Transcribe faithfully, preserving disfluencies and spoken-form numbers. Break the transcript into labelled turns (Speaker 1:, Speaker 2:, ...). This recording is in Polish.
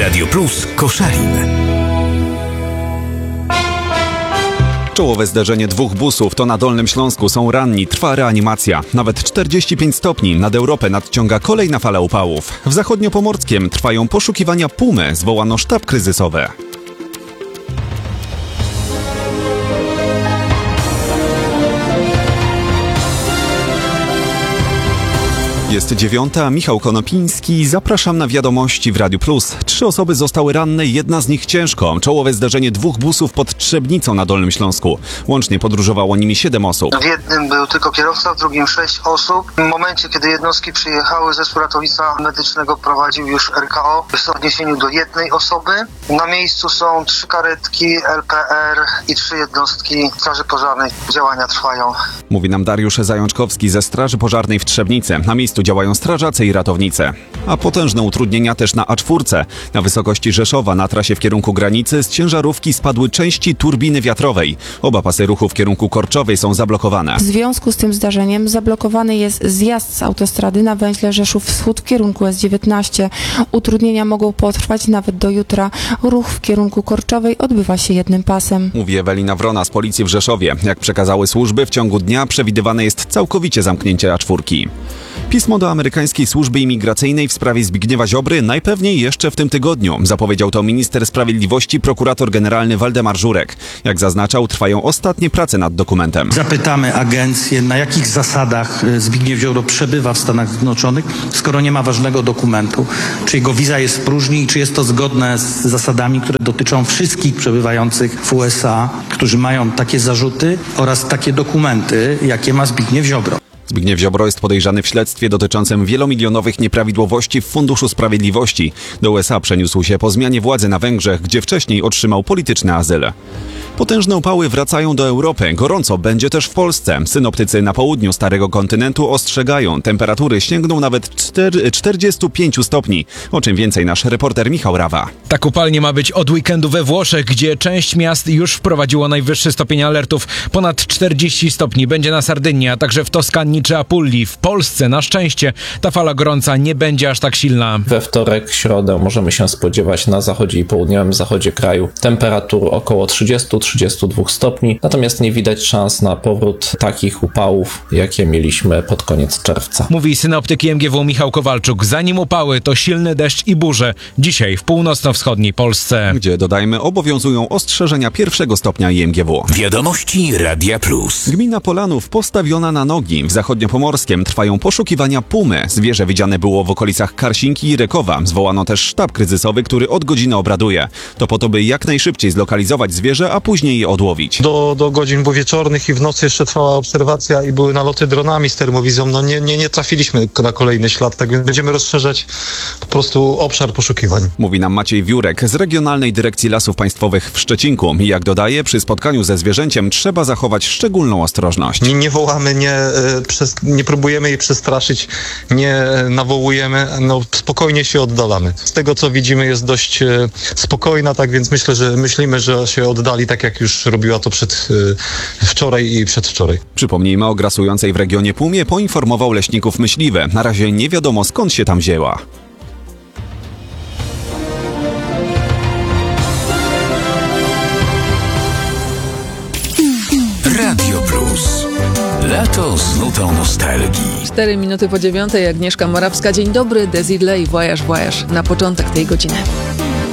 Speaker 1: Radio Plus Koszalin.
Speaker 2: Czołowe zderzenie dwóch busów to na Dolnym Śląsku, są ranni, trwa reanimacja. Nawet czterdzieści pięć stopni, nad Europę nadciąga kolejna fala upałów. W zachodniopomorskiem trwają poszukiwania pumy, zwołano sztab kryzysowy. Jest dziewiąta, Michał Konopiński, zapraszam na wiadomości w Radiu Plus. Trzy osoby zostały ranne, jedna z nich ciężko. Czołowe zdarzenie dwóch busów pod Trzebnicą na Dolnym Śląsku. Łącznie podróżowało nimi siedem osób.
Speaker 3: W jednym był tylko kierowca, w drugim sześć osób. W momencie, kiedy jednostki przyjechały, zespół ratownictwa medycznego prowadził już R K O w odniesieniu do jednej osoby. Na miejscu są trzy karetki, L P R i trzy jednostki Straży Pożarnej. Działania trwają.
Speaker 2: Mówi nam Dariusz Zajączkowski ze Straży Pożarnej w Trzebnicy. Na miejscu działają strażacy i ratownicy. A potężne utrudnienia też na A cztery. Na wysokości Rzeszowa na trasie w kierunku granicy z ciężarówki spadły części turbiny wiatrowej. Oba pasy ruchu w kierunku Korczowej są zablokowane.
Speaker 4: W związku z tym zdarzeniem zablokowany jest zjazd z autostrady na węźle Rzeszów Wschód w kierunku S dziewiętnaście. Utrudnienia mogą potrwać nawet do jutra. Ruch w kierunku Korczowej odbywa się jednym pasem.
Speaker 2: Mówi Ewelina Wrona z policji w Rzeszowie. Jak przekazały służby, w ciągu dnia przewidywane jest całkowicie zamknięcie A cztery. Pismo do amerykańskiej służby imigracyjnej w sprawie Zbigniewa Ziobry najpewniej jeszcze w tym tygodniu. Zapowiedział to minister sprawiedliwości, prokurator generalny Waldemar Żurek. Jak zaznaczał, trwają ostatnie prace nad dokumentem.
Speaker 5: Zapytamy agencję, na jakich zasadach Zbigniew Ziobro przebywa w Stanach Zjednoczonych, skoro nie ma ważnego dokumentu. Czy jego wiza jest w próżni i czy jest to zgodne z zasadami, które dotyczą wszystkich przebywających w U S A, którzy mają takie zarzuty oraz takie dokumenty, jakie ma Zbigniew Ziobro.
Speaker 2: Zbigniew Ziobro jest podejrzany w śledztwie dotyczącym wielomilionowych nieprawidłowości w Funduszu Sprawiedliwości. Do U S A przeniósł się po zmianie władzy na Węgrzech, gdzie wcześniej otrzymał polityczny azyl. Potężne upały wracają do Europy. Gorąco będzie też w Polsce. Synoptycy na południu Starego Kontynentu ostrzegają. Temperatury sięgną nawet czterdziestu pięciu stopni. O czym więcej nasz reporter Michał Rawa.
Speaker 6: Tak upalnie ma być od weekendu we Włoszech, gdzie część miast już wprowadziło najwyższy stopień alertów. Ponad czterdzieści stopni będzie na Sardynii, a także w Toskanii czy Apulii. W Polsce na szczęście ta fala gorąca nie będzie aż tak silna.
Speaker 7: We wtorek, środę możemy się spodziewać na zachodzie i południowym zachodzie kraju temperatur około trzydziestu do trzydziestu dwóch stopni, natomiast nie widać szans na powrót takich upałów, jakie mieliśmy pod koniec czerwca.
Speaker 6: Mówi synoptyk I M G W Michał Kowalczuk. Zanim upały, to silny deszcz i burze. Dzisiaj w północno-wschodniej Polsce.
Speaker 2: Gdzie, dodajmy, obowiązują ostrzeżenia pierwszego stopnia I M G W.
Speaker 1: Wiadomości Radia Plus.
Speaker 2: Gmina Polanów postawiona na nogi. W zachodniopomorskiem trwają poszukiwania pumy. Zwierzę widziane było w okolicach Karsinki i Rekowa. Zwołano też sztab kryzysowy, który od godziny obraduje. To po to, by jak najszybciej zlokalizować zwierzę, a później je odłowić.
Speaker 8: Do, do godzin wieczornych i w nocy jeszcze trwała obserwacja i były naloty dronami z termowizją. No nie, nie, nie trafiliśmy na kolejny ślad, tak więc będziemy rozszerzać po prostu obszar poszukiwań.
Speaker 2: Mówi nam Maciej Wiórek z Regionalnej Dyrekcji Lasów Państwowych w Szczecinku. I jak dodaje, przy spotkaniu ze zwierzęciem trzeba zachować szczególną ostrożność.
Speaker 8: Nie, nie wołamy, nie, e, przez, nie próbujemy jej przestraszyć, nie nawołujemy, no spokojnie się oddalamy. Z tego co widzimy jest dość e, spokojna, tak więc myślę, że myślimy, że się oddali tak jak już robiła to przed e, wczoraj i przedwczoraj.
Speaker 2: Przypomnijmy, o grasującej w regionie pumie poinformował leśników myśliwy. Na razie nie wiadomo skąd się tam wzięła.
Speaker 1: Radio Plus. Lato z nutą nostalgii.
Speaker 9: Cztery minuty po dziewiątej, Agnieszka Morawska. Dzień dobry, Desiree i Voyage Voyage na początek tej godziny.